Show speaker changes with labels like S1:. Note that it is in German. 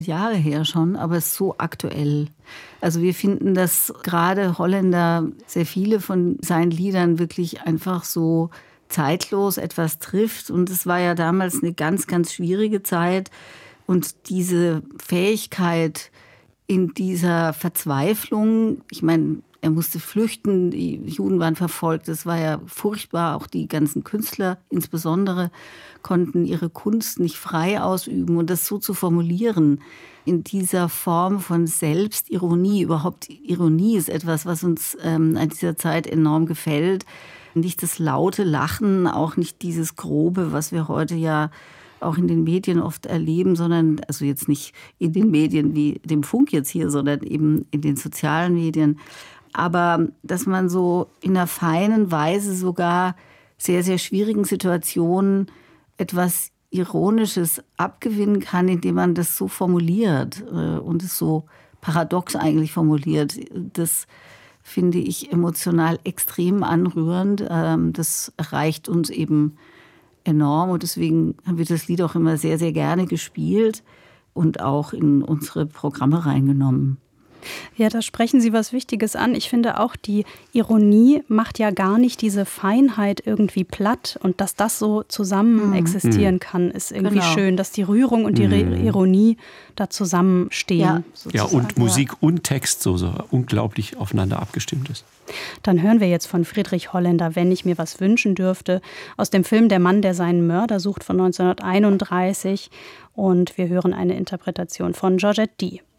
S1: Jahre her schon, aber es ist so aktuell. Also wir finden, dass gerade Holländer sehr viele von seinen Liedern wirklich einfach so zeitlos etwas trifft. Und es war ja damals eine ganz, ganz schwierige Zeit. Und diese Fähigkeit in dieser Verzweiflung, ich meine, er musste flüchten, die Juden waren verfolgt, das war ja furchtbar. Auch die ganzen Künstler insbesondere konnten ihre Kunst nicht frei ausüben. Und das so zu formulieren in dieser Form von Selbstironie, überhaupt Ironie ist etwas, was uns an dieser Zeit enorm gefällt. Nicht das laute Lachen, auch nicht dieses Grobe, was wir heute ja auch in den Medien oft erleben, sondern, also jetzt nicht in den Medien wie dem Funk jetzt hier, sondern eben in den sozialen Medien. Aber dass man so in einer feinen Weise sogar sehr, sehr schwierigen Situationen etwas Ironisches abgewinnen kann, indem man das so formuliert und es so paradox eigentlich formuliert. Das finde ich emotional extrem anrührend. Das erreicht uns eben enorm und deswegen haben wir das Lied auch immer sehr, sehr gerne gespielt und auch in unsere Programme reingenommen.
S2: Ja, da sprechen Sie was Wichtiges an. Ich finde auch, die Ironie macht ja gar nicht diese Feinheit irgendwie platt. Und dass das so zusammen existieren kann, ist irgendwie schön, dass die Rührung und die Ironie da zusammenstehen.
S3: Ja, und Musik und Text so unglaublich aufeinander abgestimmt ist.
S2: Dann hören wir jetzt von Friedrich Holländer, Wenn ich mir was wünschen dürfte, aus dem Film Der Mann, der seinen Mörder sucht von 1931. Und wir hören eine Interpretation von Georgette D.